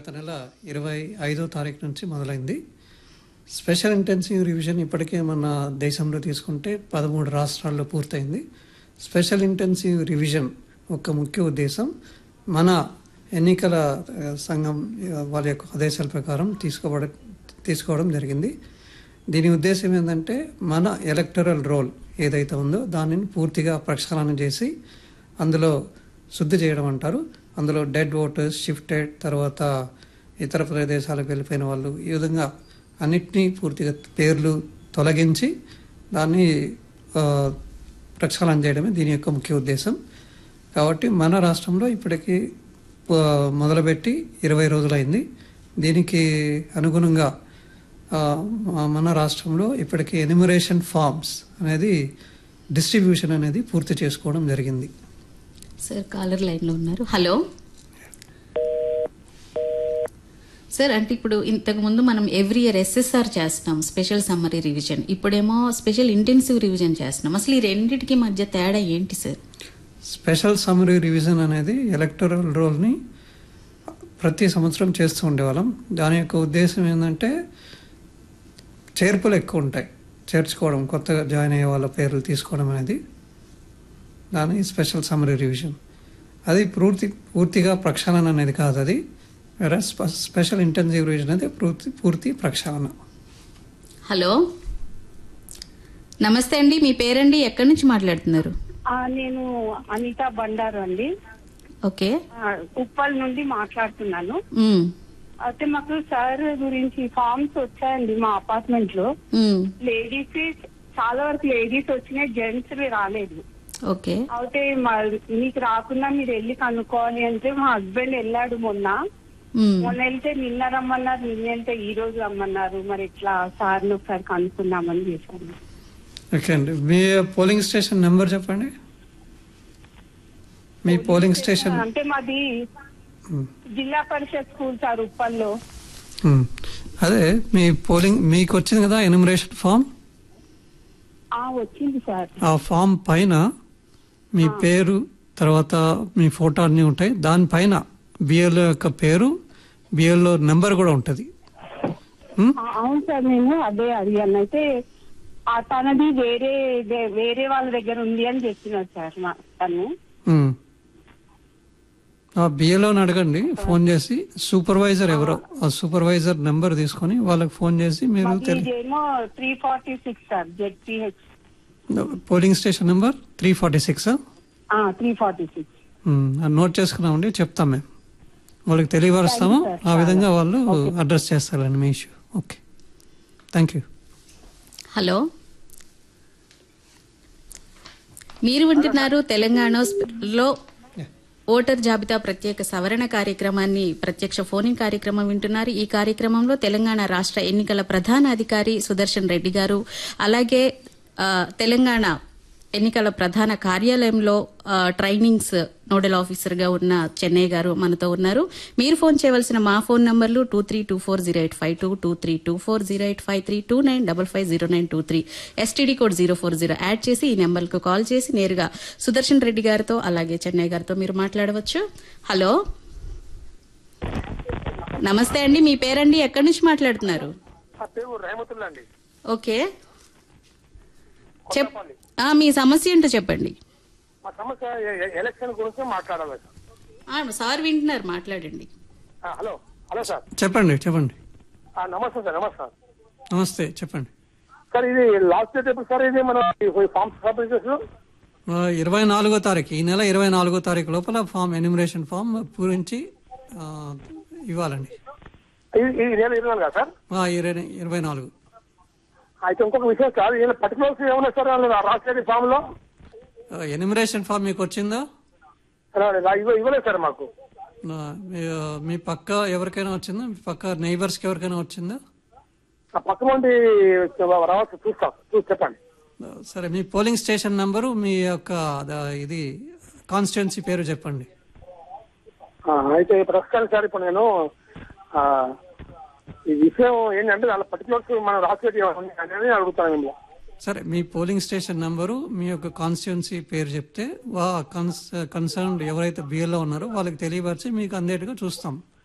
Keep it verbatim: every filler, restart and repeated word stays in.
నెల ఇరవై ఐదో తారీఖు నుంచి మొదలైంది. స్పెషల్ ఇంటెన్సివ్ రివిజన్ ఇప్పటికే మన దేశంలో తీసుకుంటే పదమూడు రాష్ట్రాల్లో పూర్తయింది. స్పెషల్ ఇంటెన్సివ్ రివిజన్ ఒక ముఖ్య ఉద్దేశం మన ఎన్నికల సంఘం వాళ్ళ యొక్క ఆదేశాల ప్రకారం తీసుకోబడ తీసుకోవడం జరిగింది. దీని ఉద్దేశం ఏంటంటే మన ఎలక్టరల్ రోల్ ఏదైతే ఉందో దానిని పూర్తిగా ప్రక్షాళన చేసి అందులో శుద్ధి చేయడం అంటారు. అందులో డెడ్ ఓటర్స్, షిఫ్టెడ్, తర్వాత ఇతర ప్రదేశాలకు వెళ్ళిపోయిన వాళ్ళు, ఈ విధంగా అన్నిటినీ పూర్తిగా పేర్లు తొలగించి దాన్ని ప్రక్షాళన చేయడమే దీని యొక్క ముఖ్య ఉద్దేశం. కాబట్టి మన రాష్ట్రంలో ఇప్పటికీ మొదలుపెట్టి ఇరవై రోజులైంది. దీనికి అనుగుణంగా మన రాష్ట్రంలో ఇప్పటికీ ఎన్యూమరేషన్ ఫామ్స్ అనేది డిస్ట్రిబ్యూషన్ అనేది పూర్తి చేసుకోవడం జరిగింది. సార్ కాలర్ లైన్లో ఉన్నారు. హలో సార్, అంటే ఇప్పుడు ఇంతకు ముందు మనం ఎవ్రీ ఇయర్ ఎస్ఎస్ఆర్ చేస్తున్నాం, స్పెషల్ సమ్మరీ రివిజన్. ఇప్పుడేమో స్పెషల్ ఇంటెన్సివ్ రివిజన్ చేస్తున్నాం. అసలు ఈ రెండింటికి మధ్య తేడా ఏంటి సార్? స్పెషల్ సమ్మరీ రివిజన్ అనేది ఎలక్టరల్ రోల్ని ప్రతి సంవత్సరం చేస్తూ ఉండేవాళ్ళం. దాని యొక్క ఉద్దేశం ఏంటంటే చేర్పులు ఎక్కువ ఉంటాయి, చేర్చుకోవడం, కొత్తగా జాయిన్ అయ్యే వాళ్ళ పేర్లు తీసుకోవడం అనేది దాని స్పెషల్ సమ్మరీ రివిజన్. అది పూర్తి పూర్తిగా ప్రక్షాళన అనేది కాదు. అది వేరే స్పెషల్ ఇంటెన్సివ్ రివిజన్ అనేది పూర్తి పూర్తి ప్రక్షాళన. హలో నమస్తే అండి, మీ పేరండి, ఎక్కడి నుంచి మాట్లాడుతున్నారు? నేను అనిత బండారు అండి. ఓకే, ఉప్పల్ నుండి మాట్లాడుతున్నాను. అయితే మాకు సార్ గురించి ఫార్మ్స్ వచ్చాయండి మా అపార్ట్మెంట్ లో. లేడీస్ చాలా వరకు లేడీస్ వచ్చినాయి, జెంట్స్ రాలేదు. ఓకే, అయితే మీకు రాకుండా మీరు వెళ్ళి కనుక్కోవాలి అంటే మా హస్బెండ్ వెళ్ళాడు మొన్న. మొన్న వెళ్తే నిన్న రమ్మన్నారు, నిన్న వెళ్తే ఈ రోజు రమ్మన్నారు. మరి ఇట్లా సార్ని ఒకసారి కనుక్కుందామని చేశాను. ఓకే అండి, మీ పోలింగ్ స్టేషన్ నెంబర్ చెప్పండి. మీ పోలింగ్ స్టేషన్ అంటే మాది జిల్లా పరిషత్ స్కూల్ సార్ ఉప్పల్లో. అదే మీ పోలింగ్ మీకు వచ్చింది కదా ఎన్యూమరేషన్ ఫామ్. వచ్చింది సార్. ఆ ఫామ్ పైన మీ పేరు, తర్వాత మీ ఫోటో అన్నీ ఉంటాయి. దానిపైన బిఎల్ఓ యొక్క పేరు, బిఎల్ఓ నెంబర్ కూడా ఉంటుంది. అవును సార్, మేము అదే అడిగాను. అయితే తనది వేరే వేరే వాళ్ళ దగ్గర ఉంది అని చెప్పినారు సార్ తను. ఆ బిఎల్ఓని అడగండి ఫోన్ చేసి. సూపర్వైజర్ ఎవరో ఆ సూపర్వైజర్ నెంబర్ తీసుకొని వాళ్ళకి ఫోన్ చేసి మీరు three forty six sir ZPH polling station number three forty six three forty six note చేసుకున్నామండి, చెప్తాం మేము వాళ్ళకి తెలియపరుస్తాము. ఆ విధంగా వాళ్ళు అడ్రస్ చేస్తారండి మీ issue. Okay, thank you. Hello, మీరు వింటున్నారు తెలంగాణలో ఓటర్ జాబితా ప్రత్యేక సవరణ కార్యక్రమాన్ని, ప్రత్యక్ష ఫోనింగ్ కార్యక్రమం వింటున్నారు. ఈ కార్యక్రమంలో తెలంగాణ రాష్ట్ర ఎన్నికల ప్రధాన అధికారి సుదర్శన్ రెడ్డి గారు, అలాగే తెలంగాణ ఎన్నికల ప్రధాన కార్యాలయంలో ట్రైనింగ్స్ నోడల్ ఆఫీసర్ గా ఉన్న చెన్నై గారు మనతో ఉన్నారు. మీరు ఫోన్ చేయవలసిన మా ఫోన్ నంబర్లు two three two four zero eight five two two three two four zero eight five three two nine double five zero nine two three STD code zero four zero add చేసి ఈ నెంబర్కు call చేసి నేరుగా సుదర్శన్ రెడ్డి గారితో అలాగే చెన్నై గారితో మీరు మాట్లాడవచ్చు. హలో నమస్తే అండి, మీ పేరండి, ఎక్కడి నుంచి మాట్లాడుతున్నారు? ఓకే, చెప్ మీ సమస్య ఏంటో చెప్పండి. ఎలక్షన్ గురించి మాట్లాడాలి సార్, వింటున్నారు, మాట్లాడండి. హలో హలో సార్, చెప్పండి చెప్పండి. నమస్తే సార్. నమస్తే సార్. నమస్తే, చెప్పండి సార్. ఇది లాస్ట్ డేట్ ఎప్పుడు సార్? ఇది మన ఫామ్ సబ్మిట్ చేసారు ఇరవై నాలుగో తారీఖు ఈ నెల ఇరవై నాలుగో తారీఖు లోపల ఫామ్ ఎన్యూమరేషన్ ఫామ్ పూరించి ఇవ్వాలండి. ఈ నెల ఇరవై నాలుగు సార్? ఇరవై నాలుగు. అయితే ఇంకొక విషయం సార్, ఈయన పర్టికులర్స్ ఏమన్నా సార్ రాష్ట్ర ఫామ్ లో? ఎన్యూమరేషన్ ఫామ్ మీకు వచ్చిందా? ఇవ్వలేదు సార్ మాకు. మీ పక్క ఎవరికైనా వచ్చిందా? మీ పక్క నైబర్స్ కి ఎవరికైనా వచ్చిందా? పక్క నుండి రావచ్చు, చూస్తాం, చూసి చెప్పండి. సరే, మీ పోలింగ్ స్టేషన్ నంబరు, మీ యొక్క ఇది కాన్స్టిట్యున్సీ పేరు చెప్పండి. అయితే ప్రస్తుతానికి సార్ ఇప్పుడు నేను ఈ విషయం ఏంటంటే వాళ్ళ పర్టికులర్స్ మనం రాసేది అనేది అడుగుతాను. సరే, మీ పోలింగ్ స్టేషన్ నంబరు, మీ యొక్క కాన్స్టిట్యున్సీ పేరు చెప్తే కన్సర్న్ ఎవరైతే బిఎల్లో ఉన్నారో వాళ్ళకి తెలియపరిచి మీకు అందేట్టుగా చూస్తాం.